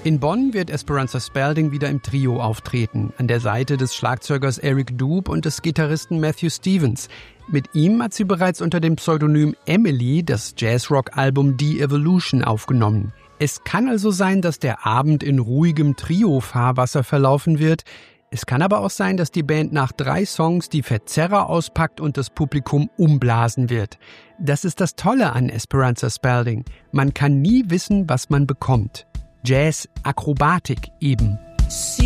In Bonn wird Esperanza Spalding wieder im Trio auftreten, an der Seite des Schlagzeugers Eric Dube und des Gitarristen Matthew Stevens. Mit ihm hat sie bereits unter dem Pseudonym Emily das Jazzrock-Album De-Evolution aufgenommen. Es kann also sein, dass der Abend in ruhigem Trio-Fahrwasser verlaufen wird. Es kann aber auch sein, dass die Band nach 3 Songs die Verzerrer auspackt und das Publikum umblasen wird. Das ist das Tolle an Esperanza Spalding. Man kann nie wissen, was man bekommt. Jazz-Akrobatik eben.